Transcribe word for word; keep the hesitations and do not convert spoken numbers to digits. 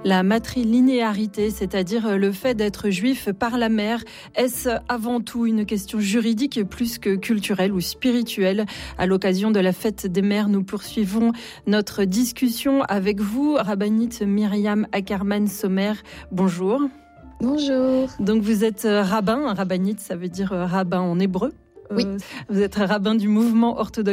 La matrilinéarité, c'est-à-dire le fait d'être juif par la mère, est-ce avant tout une question juridique plus que culturelle ou spirituelle? À l'occasion de la fête des mères, nous poursuivons notre discussion avec vous, rabbinite Myriam Ackerman-Sommer. Bonjour. Bonjour. Donc vous êtes rabbin, rabbinite, ça veut dire rabbin en hébreu. Oui. Euh, vous êtes rabbin du mouvement orthodoxe